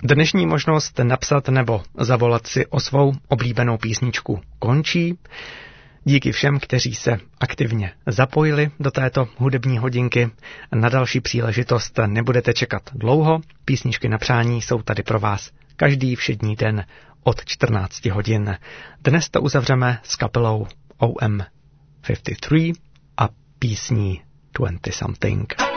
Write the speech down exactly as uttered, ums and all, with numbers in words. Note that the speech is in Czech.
Dnešní možnost napsat nebo zavolat si o svou oblíbenou písničku končí. Díky všem, kteří se aktivně zapojili do této hudební hodinky. Na další příležitost nebudete čekat dlouho. Písničky na přání jsou tady pro vás každý všední den od čtrnáct hodin. Dnes to uzavřeme s kapelou O M padesát tři a písní dvacet something.